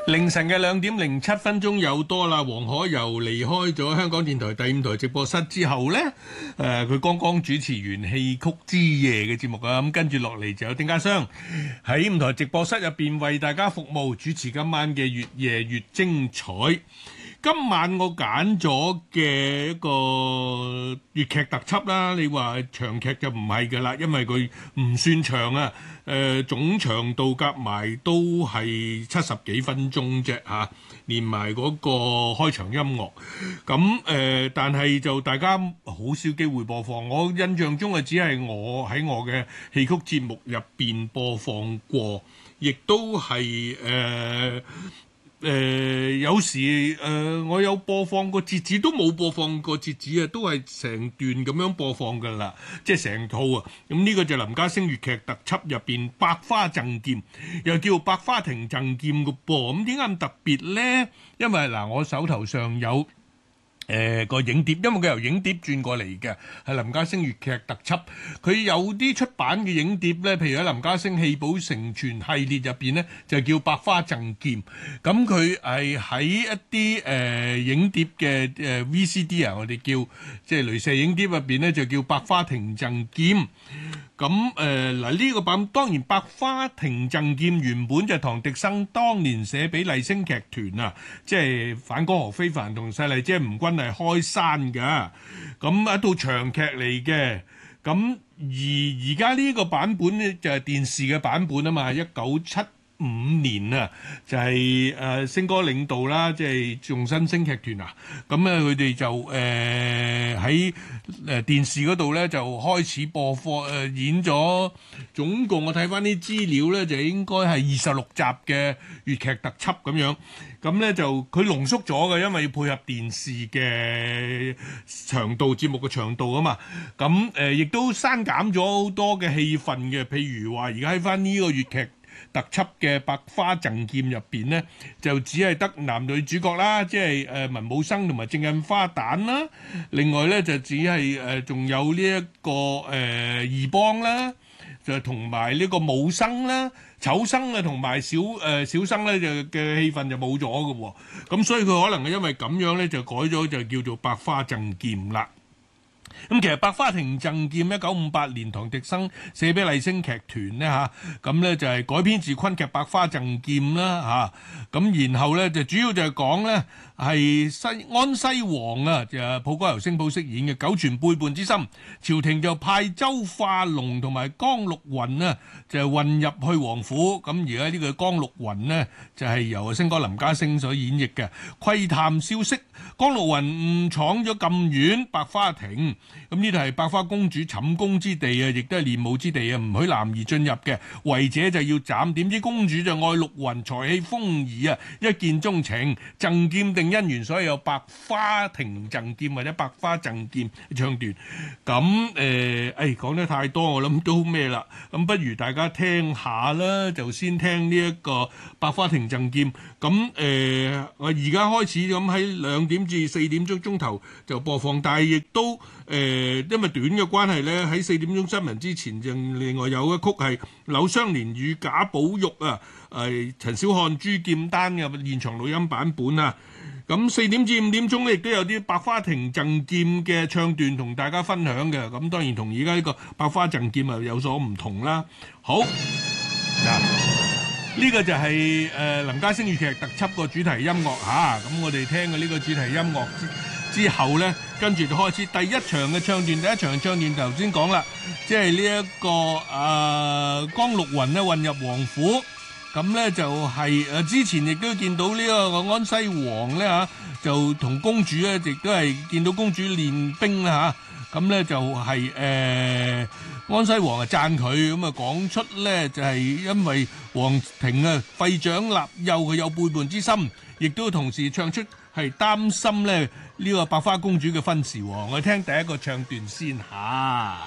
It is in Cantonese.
凌晨嘅2點07分有多啦，黃可柔離開咗香港電台第5台直播室之後呢，佢剛剛主持完戲曲之夜嘅節目啊，咁跟住落嚟就有丁家湘喺5台直播室入邊為大家服務，主持今晚嘅越夜越精彩。今晚我揀咗嘅一個粵劇特輯啦，你話長劇就唔係㗎啦，因為佢唔算長啊，總長度夾埋都係70幾分鐘啫嚇，連埋嗰個開場音樂。咁但係就大家好少機會播放，我印象中只係我喺我嘅戲曲節目入邊播放過，亦都係有時我有播放過節子，都冇播放過節子啊，都係成段咁樣播放㗎啦，即係成套啊。咁呢個就林家聲粵劇特輯入邊《百花贈劍》，又叫《百花亭贈劍》嘅噃。咁點解咁特別呢？因為嗱，我手頭上有個影碟，因為佢由影碟轉過嚟嘅，係林家聲粵劇特輯。佢有啲出版嘅影碟咧，譬如喺林家聲戲寶承傳系列入邊咧，就叫《百花贈劍》。咁佢係喺一啲影碟嘅VCD 啊，我哋叫即係鐳射影碟入邊咧，就叫《百花亭贈劍》。咁嗱呢個版當然《百花亭贈劍》原本就係唐滌生當年寫俾麗聲劇團啊，即係反江河非凡同細麗姐吳君係開山㗎，咁一套長劇嚟嘅。咁而家呢個版本咧就係電視嘅版本啊嘛，1975年啊，就係星哥領導啦，即係眾新星劇團啊，咁咧佢哋就喺電視嗰度咧就開始播放演咗，總共我睇翻啲資料咧就應該係26集嘅粵劇特輯咁樣，咁咧就佢濃縮咗嘅，因為要配合電視嘅長度節目嘅長度啊嘛，咁亦都刪減咗好多嘅戲份嘅，譬如話而家喺翻呢個粵劇特輯嘅《百花贈劍》入邊呢，就只係得男女主角啦，即係文武生同埋正印花旦啦。另外呢，就只係仲有呢一個二幫啦，就同埋呢個武生啦、丑生啊同埋小生咧就嘅戲份就冇咗嘅喎。咁所以佢可能係因為咁樣咧就改咗就叫做《百花贈劍》啦。咁其實《百花亭贈劍》1958年唐滌生寫俾麗聲劇團咧嚇，咁咧就係改編自昆劇《百花贈劍》啦嚇，咁然後咧就主要就係講咧係安西王啊，就普歌游星普飾演嘅久傳背叛之心，朝廷就派周化龍同埋江陸雲啊就混入去王府，咁而家呢個江陸雲呢，就係由星哥林家聲所演繹嘅，窺探消息，江陸雲誤闖咗禁院百花亭。咁呢度係百花公主寢宮之地啊，亦都係練武之地啊，唔許男兒進入嘅，違者就要斬。點知公主就愛陸雲才氣風儀啊，一見鍾情，贈劍定姻緣，所以有百花亭贈劍或者百花贈劍唱段。咁講得太多，我諗都咩啦，咁不如大家聽下啦，就先聽呢一個百花亭贈劍。咁我而家開始咁喺2點至4點鐘頭就播放，但係亦都因為短嘅關係咧，喺4點鐘新聞之前就另外有一曲係柳湘蓮與賈寶玉啊，陳小漢、朱劍丹嘅現場錄音版本啊。咁4點至5點鐘咧，亦都有啲百花亭贈劍嘅唱段同大家分享嘅。咁當然同而家呢個百花贈劍啊有所唔同啦。好嗱，呢個就係林家聲粵劇特輯個主題音樂嚇。咁我哋聽嘅呢個主題音樂之後呢，跟住就開始第一場嘅唱段。第一場唱段頭先講啦，即係呢一個江陸雲咧混入王府，咁呢就係之前亦都見到呢個安西王呢，就同公主呢，亦都係見到公主練兵啦嚇，咁呢就係安西王啊讚佢，咁啊講出呢，就係因為皇庭啊廢長立幼，佢有背叛之心，亦都同時唱出係擔心咧呢個百花公主嘅婚事喎。我哋聽第一個唱段先嚇。